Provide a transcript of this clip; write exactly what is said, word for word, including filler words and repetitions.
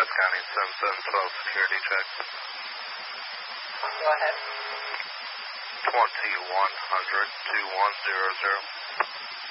West County seven seven twelve security check. Go ahead. twenty-one hundred, two one zero zero.